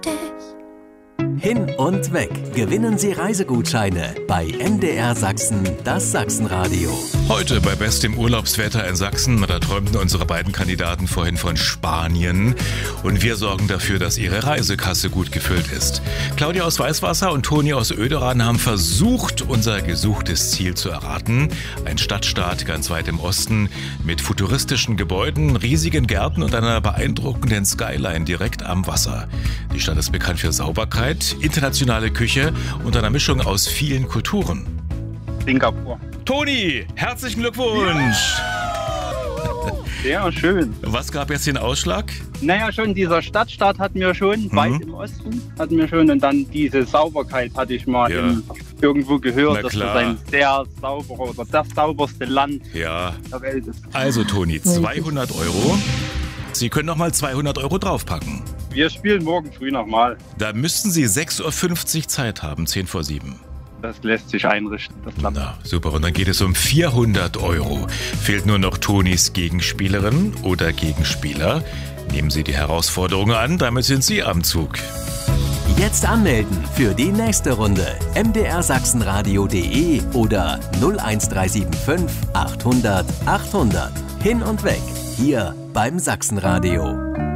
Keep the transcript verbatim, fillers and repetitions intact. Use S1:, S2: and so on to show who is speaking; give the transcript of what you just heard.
S1: Hin und weg. Gewinnen Sie Reisegutscheine bei M D R Sachsen, das Sachsenradio.
S2: Heute bei bestem Urlaubswetter in Sachsen. Da träumten unsere beiden Kandidaten vorhin von Spanien. Und wir sorgen dafür, dass ihre Reisekasse gut gefüllt ist. Claudia aus Weißwasser und Toni aus Oederan haben versucht, unser gesuchtes Ziel zu erraten. Ein Stadtstaat ganz weit im Osten mit futuristischen Gebäuden, riesigen Gärten und einer beeindruckenden Skyline direkt am Wasser. Die Stadt ist bekannt für Sauberkeit, internationale Küche und einer Mischung aus vielen Kulturen.
S3: Singapur.
S2: Toni, herzlichen Glückwunsch!
S3: Sehr schön.
S2: Was gab jetzt den Ausschlag?
S3: Naja, schon dieser Stadtstaat hat mir schon, mhm. weit im Osten, hat mir schon, und dann diese Sauberkeit hatte ich mal
S2: Ja.
S3: im, irgendwo gehört,
S2: Na
S3: dass
S2: klar.
S3: das ein sehr sauberer oder das sauberste Land
S2: Ja.
S3: der Welt ist.
S2: Also Toni, zweihundert Euro. Sie können noch mal zweihundert Euro draufpacken.
S3: Wir spielen morgen früh nochmal.
S2: Da müssten Sie sechs Uhr fünfzig Zeit haben, zehn vor sieben.
S3: Das lässt sich einrichten, das klappt.
S2: Na, super. Und dann geht es um vierhundert Euro. Fehlt nur noch Tonis Gegenspielerin oder Gegenspieler. Nehmen Sie die Herausforderung an, damit sind Sie am Zug.
S1: Jetzt anmelden für die nächste Runde. m d r sachsenradio punkt d e oder null eins drei sieben fünf achthundert achthundert. Hin und weg. Hier beim Sachsenradio.